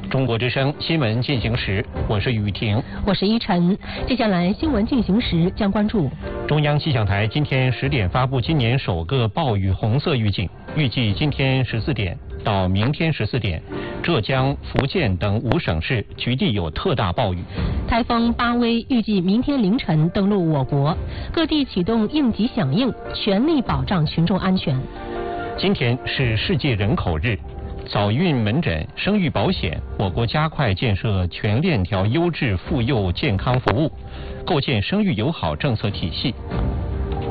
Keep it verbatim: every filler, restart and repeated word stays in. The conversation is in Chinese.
中国之声新闻进行时，我是雨婷， 我是依晨。接下来新闻进行时将关注中央气象台今天十点发布今年首个暴雨红色预警，预计今天十四点到明天十四点，浙江、福建等五省市局地有特大暴雨。 台风巴威预计明天凌晨登陆我国，各地启动应急响应，全力保障群众安全。 今天是世界人口日。早孕门诊、生育保险，我国加快建设全链条优质妇幼健康服务，构建生育友好政策体系，